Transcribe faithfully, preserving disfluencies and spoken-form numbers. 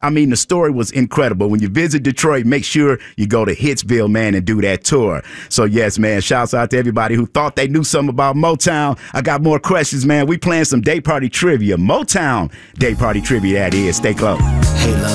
I mean, the story was incredible. When you visit Detroit, make sure you go to Hitsville, man, and do that tour. So, yes, man, shouts out to everybody who thought they knew something about Motown. I got more questions, man. We playing some day party trivia. Motown day party trivia, that is. Stay close. Hey, love.